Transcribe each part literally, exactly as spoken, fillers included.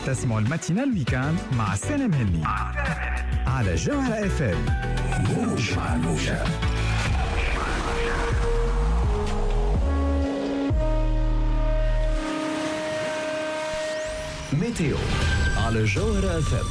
تسمعوا الماتينال ويكاند مع سالم هني على جوهرة اف ام. موج مع الموجة. ميتيو على جوهرة اف ام.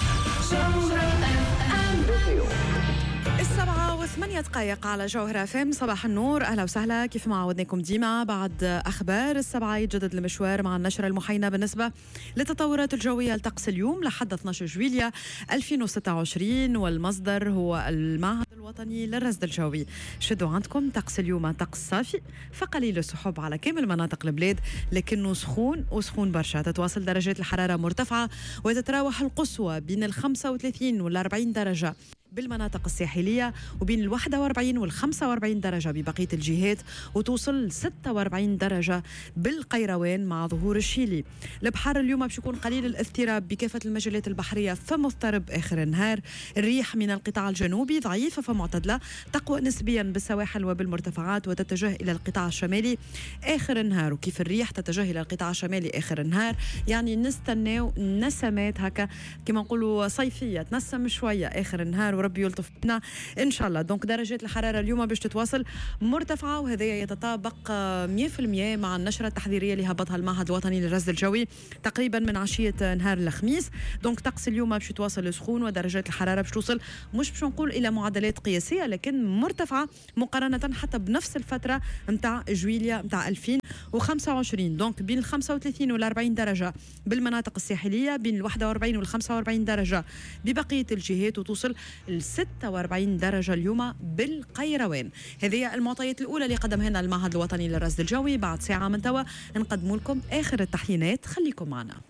السبعة وثمانية دقائق على جوهرة فم. صباح النور، أهلا وسهلا. كيف ما عودناكم ديما بعد أخبار السبعة يتجدد المشوار مع النشرة المحينة بالنسبة للتطورات الجوية لطقس اليوم لحد اثني عشر جويلية ألفين وستة وعشرين، والمصدر هو المعهد الوطني للرصد الجوي. شدوا عندكم طقس اليوم طقس صافي، فقليل السحب على كامل مناطق البلاد، لكنه سخون وسخون برشا. تتواصل درجات الحرارة مرتفعة وتتراوح القصوى بين ال خمسة وثلاثين وال أربعين درجة بالمناطق الساحلية، وبين ال واحد وأربعين وال خمسة وأربعين درجة ببقية الجهات، وتوصل ل ستة وأربعين درجة بالقيروان مع ظهور الشيلي. البحر اليوم باش يكون قليل الاضطراب بكافة المجالات البحرية، فمضطرب آخر النهار. الريح من القطاع الجنوبي ضعيفة فمعتدلة، تقوى نسبيا بالسواحل وبالمرتفعات وتتجه إلى القطاع الشمالي آخر النهار. وكيف الريح تتجه إلى القطاع الشمالي آخر النهار، يعني نستناو نسمات هكا كما نقولوا صيفية، تنسم شوية آخر النهار وربي يلطف بنا إن شاء الله. دونك درجات الحرارة اليوم باش تتواصل مرتفعة، وهذا يتطابق مية بالمية مع النشرة التحذيرية اللي هبطها المعهد الوطني للرصد الجوي تقريبا من عشية نهار الخميس. دونك طقس اليوم باش يتواصل سخون، ودرجات الحرارة باش توصل مش باش نقول إلى معدلات قياسية لكن مرتفعة مقارنة حتى بنفس الفترة متاع جويلية متاع ألفين وخمسة وعشرين. دونك بين ال خمسة وثلاثين وال أربعين درجة بالمناطق الساحلية، بين ال واحد وأربعين وال خمسة وأربعين درجة ببقية الجهات، وتوصل ل ستة وأربعين درجة اليوم بالقيروان. هذه المعطيات الأولى اللي قدمها لنا المعهد الوطني للرصد الجوي. بعد ساعة من توا نقدم لكم آخر التحيينات، خليكم معنا.